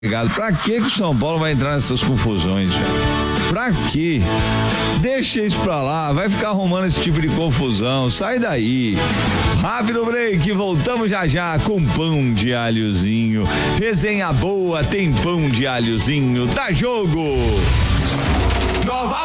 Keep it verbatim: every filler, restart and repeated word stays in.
Pra que que o São Paulo vai entrar nessas confusões, velho? Pra quê? Deixa isso pra lá, vai ficar arrumando esse tipo de confusão, sai daí. Rápido break, voltamos já já com pão de alhozinho. Resenha boa, tem pão de alhozinho, dá jogo. Nova